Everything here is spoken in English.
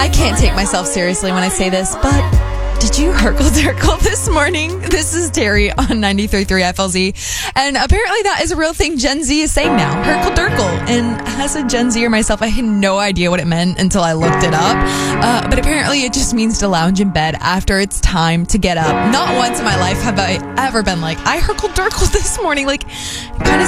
I can't take myself seriously when I say this, but did you Herkle-Durkle this morning? This is Terry on 93.3 FLZ. And apparently that is a real thing Gen Z is saying now. Herkle-Durkle. And as a Gen Zer myself, I had no idea what it meant until I looked it up. But apparently it just means to lounge in bed after it's time to get up. Not once in my life have I ever been like, I Herkle-Durkle this morning. Like, kind of